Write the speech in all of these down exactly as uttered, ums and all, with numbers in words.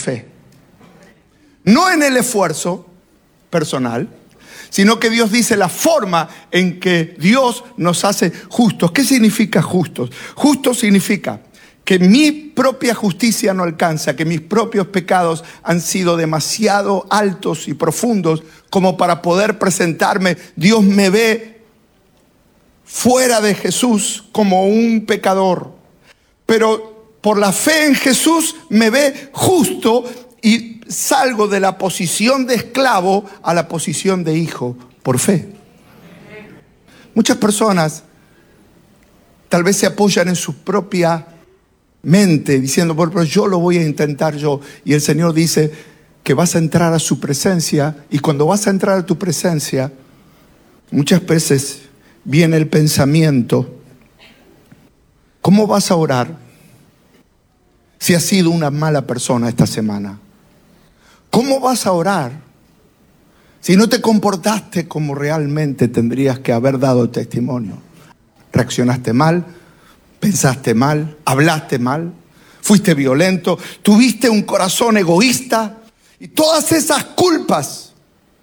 fe. No en el esfuerzo personal, sino que Dios dice la forma en que Dios nos hace justos. ¿Qué significa justos? Justo significa que mi propia justicia no alcanza, que mis propios pecados han sido demasiado altos y profundos como para poder presentarme. Dios me ve fuera de Jesús como un pecador, pero por la fe en Jesús me ve justo y salgo de la posición de esclavo a la posición de hijo por fe. Muchas personas tal vez se apoyan en su propia mente diciendo, bueno, pero yo lo voy a intentar yo. Y el Señor dice que vas a entrar a su presencia, y cuando vas a entrar a tu presencia, muchas veces viene el pensamiento: ¿cómo vas a orar si has sido una mala persona esta semana? ¿Cómo vas a orar si no te comportaste como realmente tendrías que haber dado testimonio? Reaccionaste mal, pensaste mal, hablaste mal, fuiste violento, tuviste un corazón egoísta y todas esas culpas.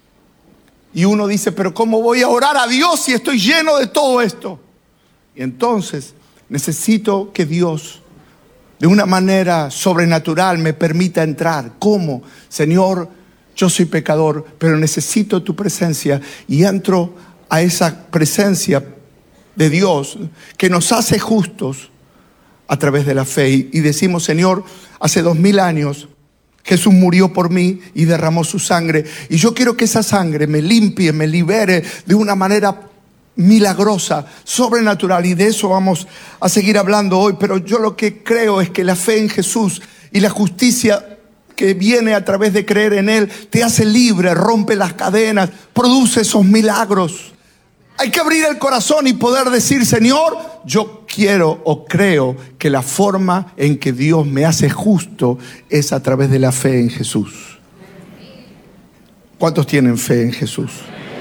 Y uno dice, pero ¿cómo voy a orar a Dios si estoy lleno de todo esto? Y entonces necesito que Dios, de una manera sobrenatural, me permita entrar. ¿Cómo? Señor, yo soy pecador, pero necesito tu presencia. Y entro a esa presencia de Dios que nos hace justos a través de la fe. Y decimos, Señor, hace dos mil años Jesús murió por mí y derramó su sangre. Y yo quiero que esa sangre me limpie, me libere de una manera milagrosa, sobrenatural, y de eso vamos a seguir hablando hoy. Pero yo lo que creo es que la fe en Jesús y la justicia que viene a través de creer en Él te hace libre, rompe las cadenas, produce esos milagros. Hay que abrir el corazón y poder decir, Señor, yo quiero o creo que la forma en que Dios me hace justo es a través de la fe en Jesús. ¿Cuántos tienen fe en Jesús?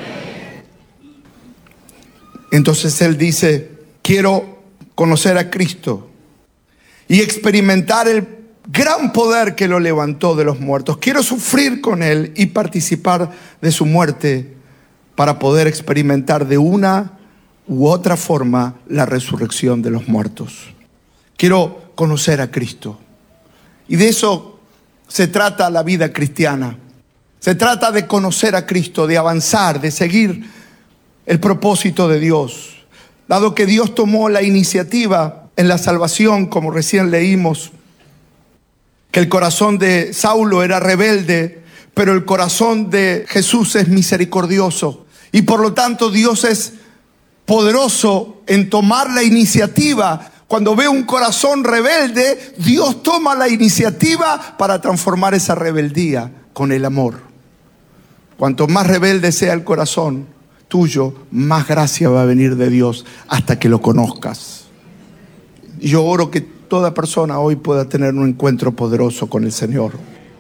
Entonces Él dice, quiero conocer a Cristo y experimentar el gran poder que lo levantó de los muertos. Quiero sufrir con Él y participar de su muerte para poder experimentar de una u otra forma la resurrección de los muertos. Quiero conocer a Cristo. Y de eso se trata la vida cristiana. Se trata de conocer a Cristo, de avanzar, de seguir el propósito de Dios. Dado que Dios tomó la iniciativa en la salvación, como recién leímos, que el corazón de Saulo era rebelde, pero el corazón de Jesús es misericordioso. Y por lo tanto Dios es poderoso en tomar la iniciativa. Cuando ve un corazón rebelde, Dios toma la iniciativa para transformar esa rebeldía con el amor. Cuanto más rebelde sea el corazón tuyo, más gracia va a venir de Dios hasta que lo conozcas. Y yo oro que toda persona hoy pueda tener un encuentro poderoso con el Señor.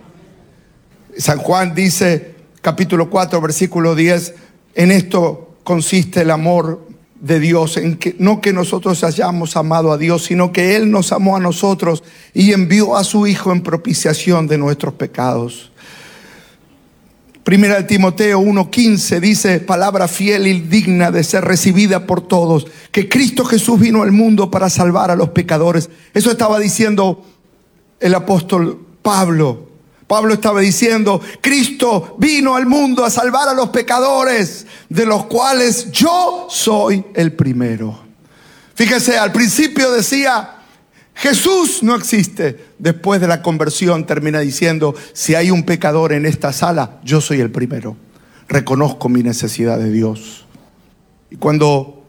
San Juan dice, capítulo cuatro, versículo diez, en esto consiste el amor de Dios, en que no que nosotros hayamos amado a Dios, sino que Él nos amó a nosotros y envió a su Hijo en propiciación de nuestros pecados. Primera de Timoteo uno quince dice, palabra fiel y digna de ser recibida por todos, que Cristo Jesús vino al mundo para salvar a los pecadores. Eso estaba diciendo el apóstol Pablo. Pablo estaba diciendo, Cristo vino al mundo a salvar a los pecadores, de los cuales yo soy el primero. Fíjese, al principio decía, Jesús no existe. Después de la conversión termina diciendo, si hay un pecador en esta sala, yo soy el primero. Reconozco mi necesidad de Dios. Y cuando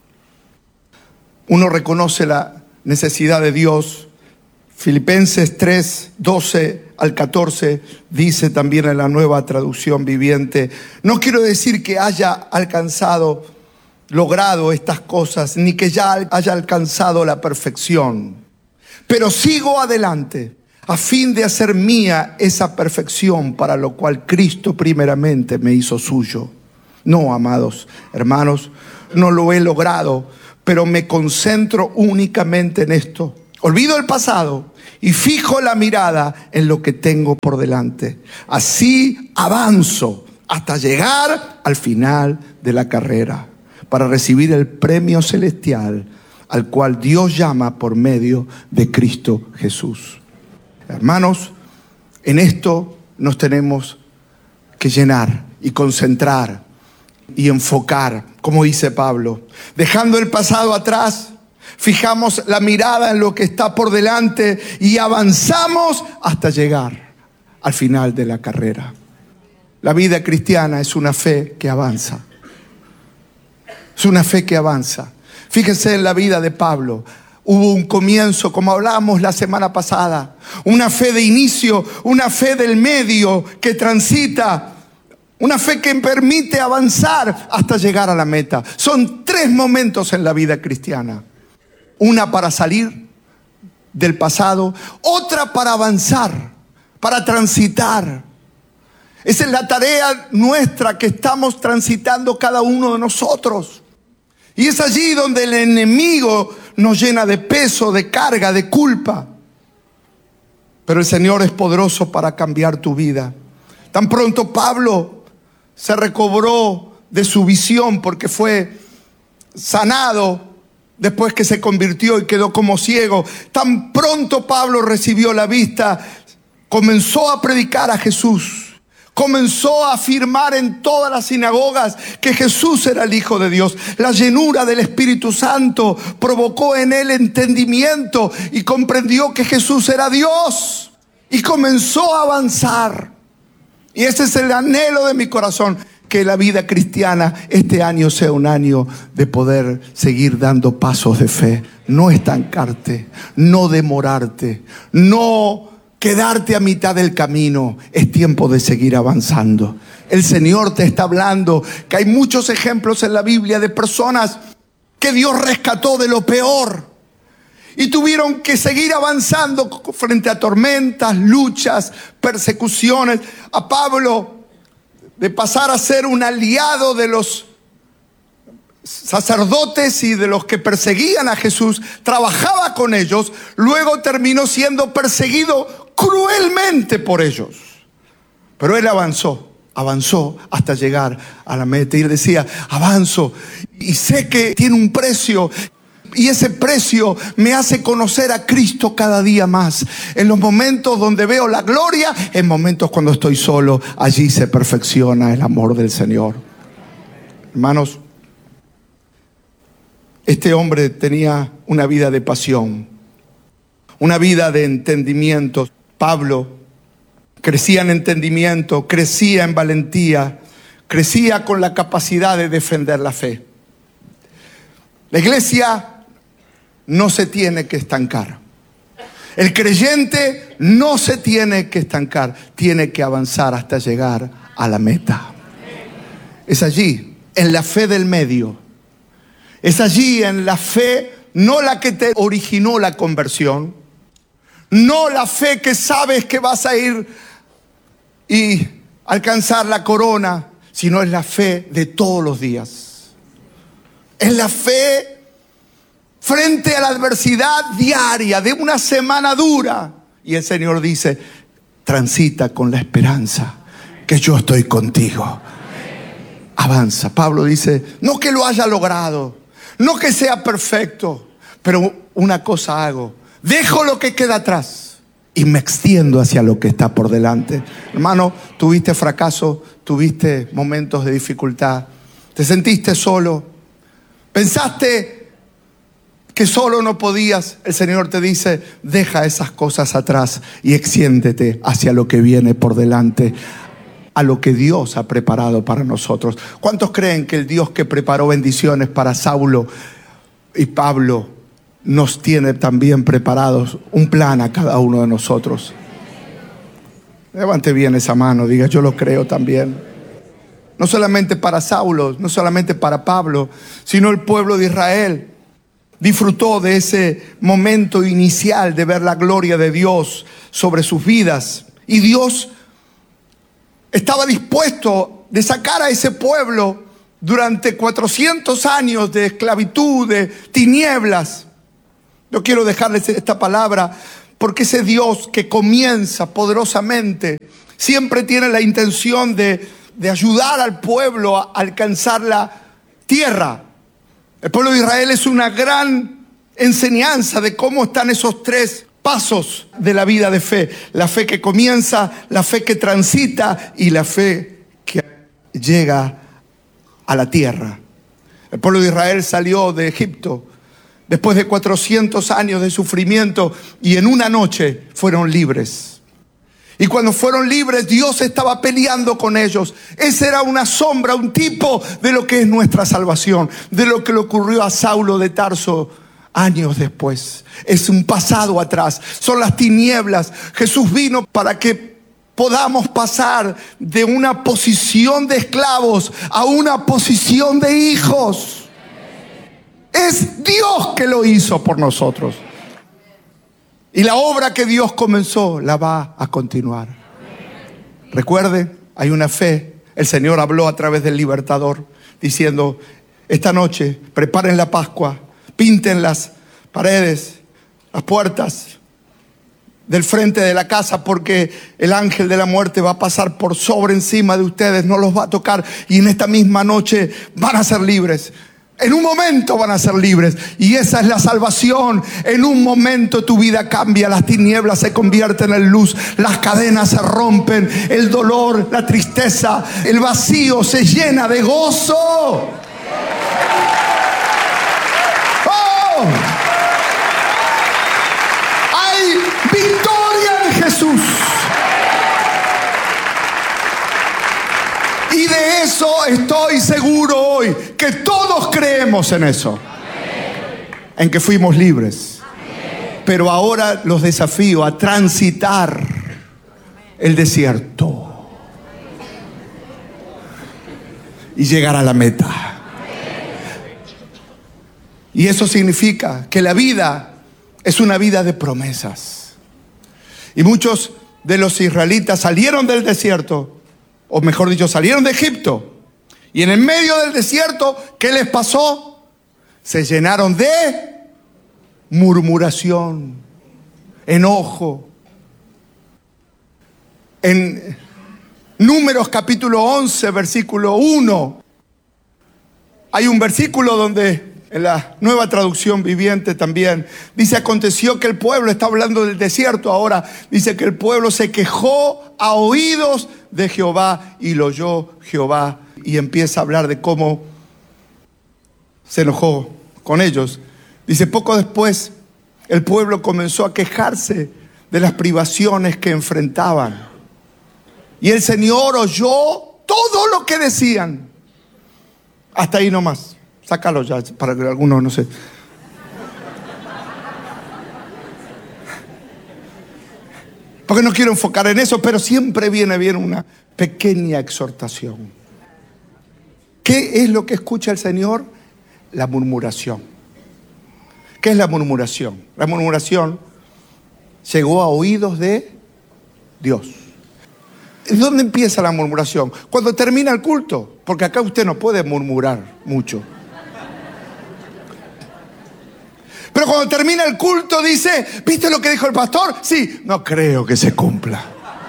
uno reconoce la necesidad de Dios, Filipenses tres, doce al catorce dice también en la Nueva Traducción Viviente, no quiero decir que haya alcanzado, logrado estas cosas, ni que ya haya alcanzado la perfección, pero sigo adelante a fin de hacer mía esa perfección para lo cual Cristo primeramente me hizo suyo. No, amados hermanos, no lo he logrado, pero me concentro únicamente en esto. Olvido el pasado y fijo la mirada en lo que tengo por delante. Así avanzo hasta llegar al final de la carrera para recibir el premio celestial al cual Dios llama por medio de Cristo Jesús. Hermanos, en esto nos tenemos que llenar y concentrar y enfocar, como dice Pablo. Dejando el pasado atrás, fijamos la mirada en lo que está por delante y avanzamos hasta llegar al final de la carrera. La vida cristiana es una fe que avanza. Es una fe que avanza. Fíjense en la vida de Pablo. Hubo un comienzo, como hablábamos la semana pasada, una fe de inicio, una fe del medio que transita, una fe que permite avanzar hasta llegar a la meta. Son tres momentos en la vida cristiana. Una para salir del pasado, otra para avanzar, para transitar. Esa es la tarea nuestra que estamos transitando cada uno de nosotros. Y es allí donde el enemigo nos llena de peso, de carga, de culpa. Pero el Señor es poderoso para cambiar tu vida. Tan pronto Pablo se recobró de su visión porque fue sanado después que se convirtió y quedó como ciego. Tan pronto Pablo recibió la vista, comenzó a predicar a Jesús. Comenzó a afirmar en todas las sinagogas que Jesús era el Hijo de Dios. La llenura del Espíritu Santo provocó en él entendimiento y comprendió que Jesús era Dios. Y comenzó a avanzar. Y ese es el anhelo de mi corazón, que la vida cristiana este año sea un año de poder seguir dando pasos de fe. No estancarte, no demorarte, no quedarte a mitad del camino. Es tiempo de seguir avanzando. El Señor te está hablando que hay muchos ejemplos en la Biblia de personas que Dios rescató de lo peor y tuvieron que seguir avanzando frente a tormentas, luchas, persecuciones. A Pablo, de pasar a ser un aliado de los sacerdotes y de los que perseguían a Jesús, trabajaba con ellos, luego terminó siendo perseguido cruelmente por ellos. Pero él avanzó, avanzó hasta llegar a la meta. Y él decía, avanzo y sé que tiene un precio. Y ese precio me hace conocer a Cristo cada día más. En los momentos donde veo la gloria, en momentos cuando estoy solo, allí se perfecciona el amor del Señor. Hermanos, este hombre tenía una vida de pasión, una vida de entendimiento. Pablo crecía en entendimiento, crecía en valentía, crecía con la capacidad de defender la fe. La iglesia no se tiene que estancar. El creyente no se tiene que estancar, tiene que avanzar hasta llegar a la meta. Es allí, en la fe del medio. Es allí, en la fe, no la que te originó la conversión, no la fe que sabes que vas a ir y alcanzar la corona, sino es la fe de todos los días. Es la fe frente a la adversidad diaria de una semana dura. Y el Señor dice, transita con la esperanza que yo estoy contigo. Avanza. Pablo dice, no que lo haya logrado, no que sea perfecto, pero una cosa hago. Dejo lo que queda atrás y me extiendo hacia lo que está por delante. Hermano, tuviste fracaso, tuviste momentos de dificultad, te sentiste solo, pensaste que solo no podías. El Señor te dice, deja esas cosas atrás y extiéndete hacia lo que viene por delante, a lo que Dios ha preparado para nosotros. ¿Cuántos creen que el Dios que preparó bendiciones para Saulo y Pablo nos tiene también preparados un plan a cada uno de nosotros? Levante bien esa mano, diga, yo lo creo también. No solamente para Saulo, no solamente para Pablo, sino el pueblo de Israel disfrutó de ese momento inicial de ver la gloria de Dios sobre sus vidas. Y Dios estaba dispuesto de sacar a ese pueblo durante cuatrocientos años de esclavitud, de tinieblas, Yo quiero dejarles esta palabra porque ese Dios que comienza poderosamente siempre tiene la intención de, de ayudar al pueblo a alcanzar la tierra. El pueblo de Israel es una gran enseñanza de cómo están esos tres pasos de la vida de fe. La fe que comienza, la fe que transita y la fe que llega a la tierra. El pueblo de Israel salió de Egipto después de cuatrocientos años de sufrimiento y en una noche fueron libres. Y cuando fueron libres, Dios estaba peleando con ellos. Esa era una sombra, un tipo de lo que es nuestra salvación, de lo que le ocurrió a Saulo de Tarso años después. Es un pasado atrás, son las tinieblas. Jesús vino para que podamos pasar de una posición de esclavos a una posición de hijos. Es Dios que lo hizo por nosotros. Y la obra que Dios comenzó la va a continuar. Recuerde, hay una fe. El Señor habló a través del libertador diciendo: esta noche preparen la Pascua, pinten las paredes, las puertas del frente de la casa, porque el ángel de la muerte va a pasar por sobre encima de ustedes, no los va a tocar, y en esta misma noche van a ser libres. En un momento van a ser libres, y esa es la salvación. En un momento tu vida cambia, las tinieblas se convierten en luz, las cadenas se rompen, el dolor, la tristeza, el vacío se llena de gozo. ¡Oh! Hay victoria en Jesús. Y de eso estoy seguro hoy, que todos creemos en eso. En que fuimos libres. Pero ahora los desafío a transitar el desierto y llegar a la meta. Y eso significa que la vida es una vida de promesas. Y muchos de los israelitas salieron del desierto, o mejor dicho, salieron de Egipto. Y en el medio del desierto, ¿qué les pasó? Se llenaron de murmuración, enojo. En Números capítulo once, versículo uno, hay un versículo donde, en la Nueva Traducción Viviente también, dice: aconteció que el pueblo, está hablando del desierto ahora, dice que el pueblo se quejó a oídos de Jehová y lo oyó Jehová. Y empieza a hablar de cómo se enojó con ellos. Dice: poco después el pueblo comenzó a quejarse de las privaciones que enfrentaban. Y el Señor oyó todo lo que decían. Hasta ahí nomás. Sácalo ya, para que algunos no sé. Porque no quiero enfocar en eso, pero siempre viene bien una pequeña exhortación. ¿Qué es lo que escucha el Señor? La murmuración. ¿Qué es la murmuración? La murmuración llegó a oídos de Dios. ¿Dónde empieza la murmuración? Cuando termina el culto, porque acá usted no puede murmurar mucho. Pero cuando termina el culto dice: ¿viste lo que dijo el pastor? Sí, no creo que se cumpla.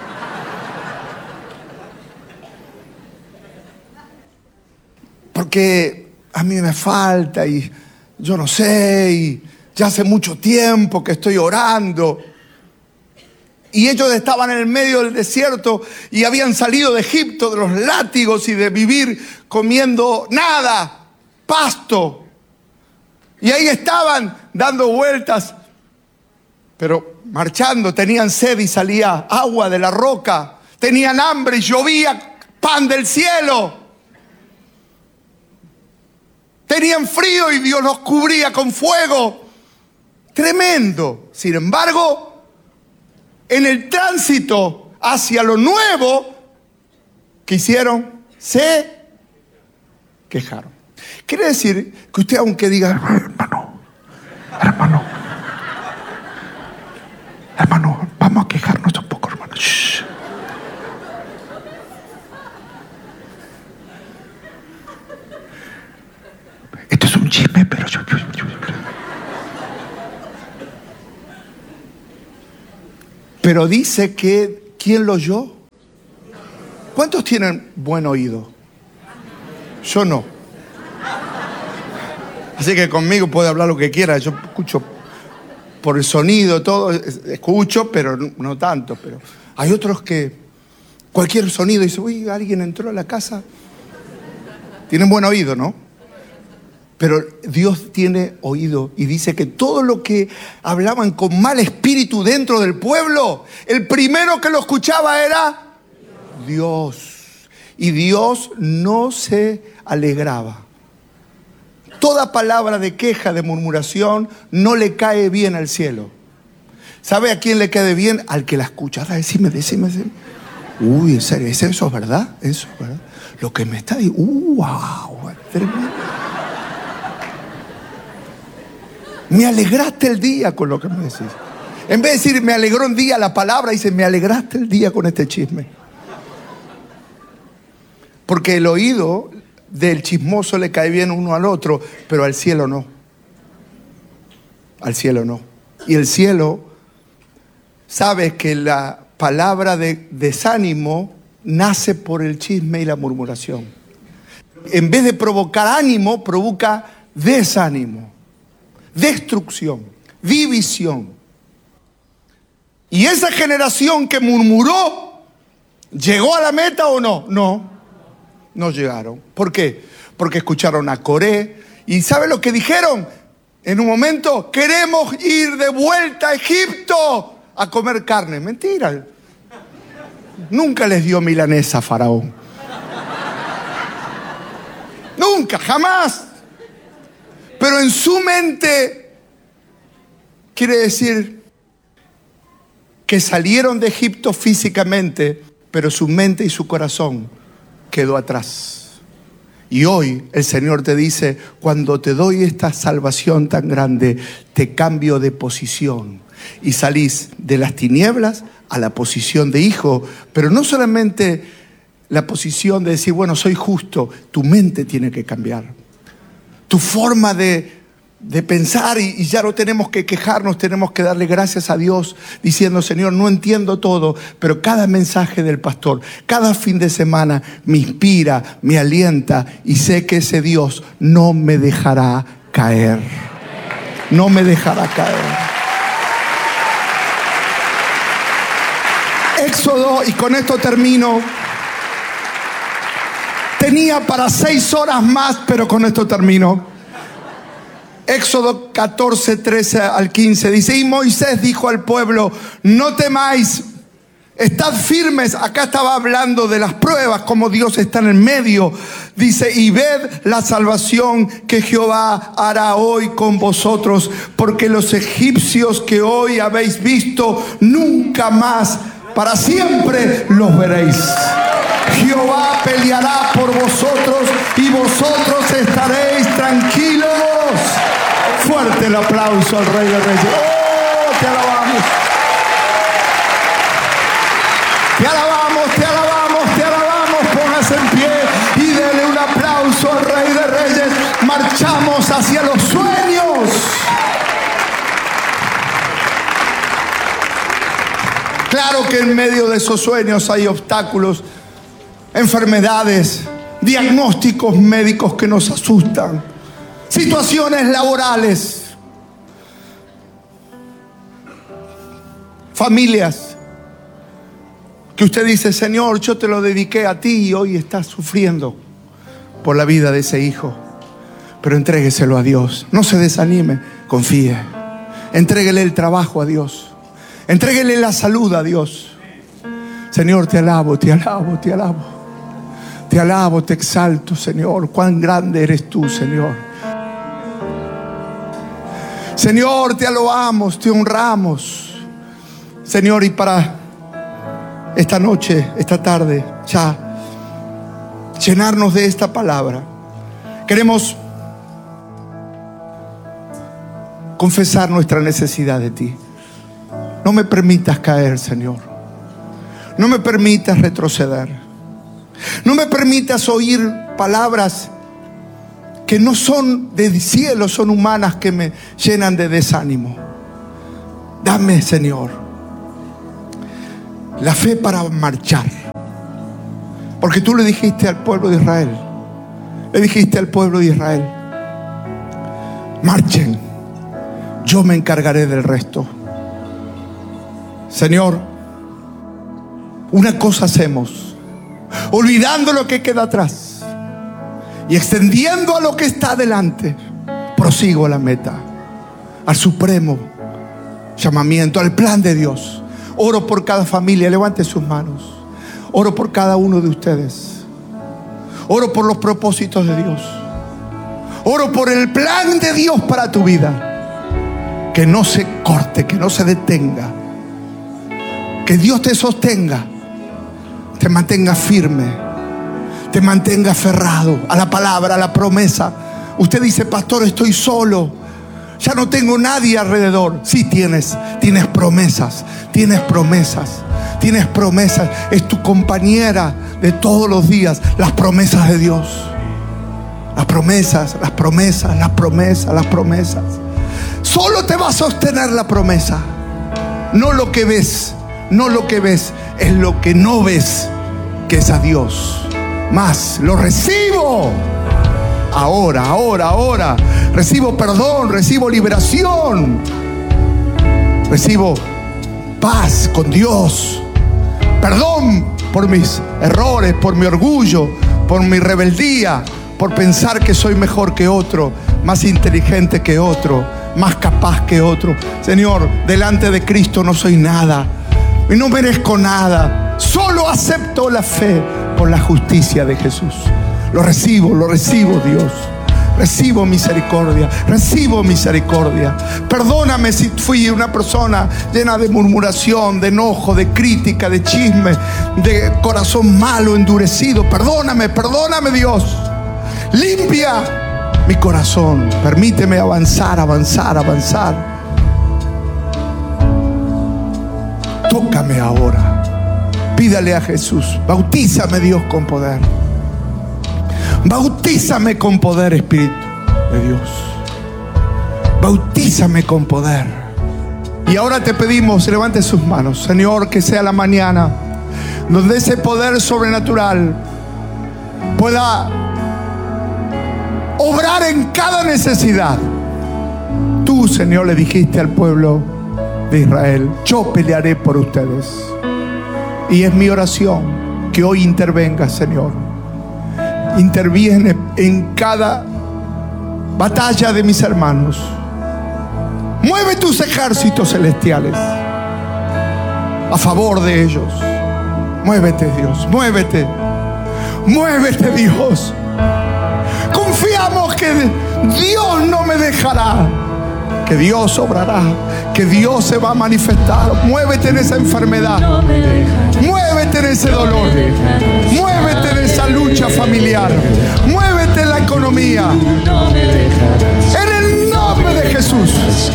Porque a mí me falta y yo no sé, y ya hace mucho tiempo que estoy orando. Y ellos estaban en el medio del desierto y habían salido de Egipto, de los látigos y de vivir comiendo nada, pasto. Y ahí estaban dando vueltas, pero marchando. Tenían sed y salía agua de la roca. Tenían hambre y llovía pan del cielo. Tenían frío y Dios los cubría con fuego. Tremendo. Sin embargo, en el tránsito hacia lo nuevo, ¿qué hicieron? Se quejaron. Quiere decir que usted, aunque diga: hermano, hermano, hermano, vamos a quejarnos un poco, hermano. Shh. Esto es un chisme, pero yo, yo, yo, yo. Pero dice que, ¿quién lo oyó? ¿Cuántos tienen buen oído? Yo no. Así que conmigo puede hablar lo que quiera. Yo escucho por el sonido, todo. Escucho, pero no tanto. Pero hay otros que cualquier sonido dice, uy, alguien entró a la casa. Tienen buen oído, ¿no? Pero Dios tiene oído y dice que todo lo que hablaban con mal espíritu dentro del pueblo, el primero que lo escuchaba era Dios. Y Dios no se alegraba. Toda palabra de queja, de murmuración, no le cae bien al cielo. ¿Sabe a quién le cae bien? Al que la escucha. Ahora, decime, decime, decime. Uy, en serio, ¿eso es verdad? Eso es verdad. Lo que me está diciendo, uh, wow, tremendo. Me alegraste el día con lo que me decís. En vez de decir, me alegró un día, la palabra dice, me alegraste el día con este chisme. Porque el oído del chismoso le cae bien uno al otro, pero al cielo no. Al cielo no. Y el cielo sabe que la palabra de desánimo nace por el chisme y la murmuración. En vez de provocar ánimo, provoca desánimo, destrucción, división. Y esa generación que murmuró, ¿llegó a la meta o no? No. No llegaron. ¿Por qué? Porque escucharon a Coré. ¿Y sabe lo que dijeron? En un momento, queremos ir de vuelta a Egipto a comer carne. Mentira. Nunca les dio milanesa a Faraón. Nunca, jamás. Pero en su mente, quiere decir que salieron de Egipto físicamente, pero su mente y su corazón quedó atrás. Y hoy el Señor te dice, cuando te doy esta salvación tan grande, te cambio de posición y salís de las tinieblas a la posición de hijo. Pero no solamente la posición de decir, bueno, soy justo, tu mente tiene que cambiar. Tu forma de, de pensar, y, y ya no tenemos que quejarnos, tenemos que darle gracias a Dios diciendo, Señor, no entiendo todo, pero cada mensaje del pastor, cada fin de semana me inspira, me alienta y sé que ese Dios no me dejará caer. No me dejará caer. Éxodo, y con esto termino. Tenía para seis horas más, pero con esto termino. Éxodo catorce, trece al quince dice, y Moisés dijo al pueblo, no temáis, estad firmes. Acá estaba hablando de las pruebas, como Dios está en el medio. Dice, y ved la salvación que Jehová hará hoy con vosotros, porque los egipcios que hoy habéis visto, nunca más, para siempre los veréis. Jehová peleará por vosotros y vosotros estaréis tranquilos. Fuerte el aplauso al Rey de Reyes. ¡Oh, te alabamos! Te alabamos, te alabamos, te alabamos. Póngase en pie y dele un aplauso al Rey de Reyes. Marchamos hacia los sueños. Claro que en medio de esos sueños hay obstáculos, enfermedades, diagnósticos médicos que nos asustan, situaciones laborales, familias que usted dice, Señor, yo te lo dediqué a ti y hoy estás sufriendo por la vida de ese hijo. Pero entrégueselo a Dios, no se desanime, confíe, entréguele el trabajo a Dios, entréguele la salud a Dios. Señor, te alabo, te alabo, te alabo. Te alabo, te exalto, Señor. Cuán grande eres tú, Señor. Señor, te alabamos, te honramos. Señor, y para esta noche, esta tarde, ya llenarnos de esta palabra, queremos confesar nuestra necesidad de ti. No me permitas caer, Señor. No me permitas retroceder. No me permitas oír palabras que no son del cielo, son humanas, que me llenan de desánimo. Dame, Señor, La fe para marchar. Porque tú le dijiste al pueblo de Israel, le dijiste al pueblo de Israel, marchen, yo me encargaré del resto. Señor, una cosa hacemos, olvidando lo que queda atrás y extendiendo a lo que está adelante, prosigo a la meta, al supremo llamamiento, al plan de Dios. Oro por cada familia, levante sus manos. Oro por cada uno de ustedes. Oro por los propósitos de Dios. Oro por el plan de Dios para tu vida. Que no se corte, que no se detenga. Que Dios te sostenga, te mantenga firme, te mantenga aferrado a la palabra, a la promesa. Usted dice, pastor, estoy solo, ya no tengo nadie alrededor. Sí tienes, tienes promesas, tienes promesas, tienes promesas. Es tu compañera de todos los días, las promesas de Dios. Las promesas, las promesas, las promesas, las promesas. Solo te va a sostener la promesa, no lo que ves. No lo que ves, es lo que no ves, que es a Dios. Más, lo recibo. Ahora, ahora, ahora. Recibo perdón, recibo liberación. Recibo paz con Dios. Perdón por mis errores, por mi orgullo, por mi rebeldía, por pensar que soy mejor que otro, más inteligente que otro, más capaz que otro. Señor, delante de Cristo no soy nada. Y no merezco nada. Solo acepto la fe por la justicia de Jesús. Lo recibo, lo recibo, Dios. Recibo misericordia, recibo misericordia. Perdóname si fui una persona llena de murmuración, de enojo, de crítica, de chisme, de corazón malo, endurecido. Perdóname, perdóname, Dios. Limpia mi corazón. Permíteme avanzar, avanzar, avanzar. Tócame ahora. Pídale a Jesús. Bautízame, Dios, con poder. Bautízame con poder, Espíritu de Dios. Bautízame con poder. Y ahora te pedimos, levante sus manos, Señor, que sea la mañana donde ese poder sobrenatural pueda obrar en cada necesidad. Tú, Señor, le dijiste al pueblo de Israel, yo pelearé por ustedes. Y es mi oración que hoy intervenga, Señor. Interviene en cada batalla de mis hermanos. Mueve tus ejércitos celestiales a favor de ellos. Muévete, Dios, muévete. Muévete, Dios. Confiamos que Dios no me dejará, que Dios obrará, que Dios se va a manifestar. Muévete en esa enfermedad, muévete en ese dolor, muévete en esa lucha familiar, muévete en la economía, en el nombre de Jesús.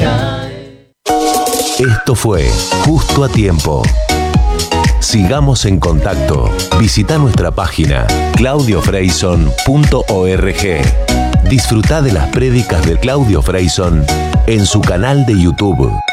Esto fue Justo a Tiempo. Sigamos en contacto. Visita nuestra página claudio freyson punto org. Disfruta de las prédicas de Claudio Freyson en su canal de YouTube.